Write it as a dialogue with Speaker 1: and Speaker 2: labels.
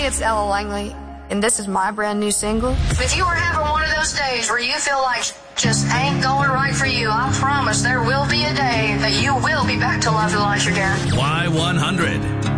Speaker 1: Hey, it's Ella Langley, and this is my brand new single.
Speaker 2: If you are having one of those days where you feel like just ain't going right for you, I promise there will be a day that you will be back to Love Elijah again.
Speaker 3: Y100.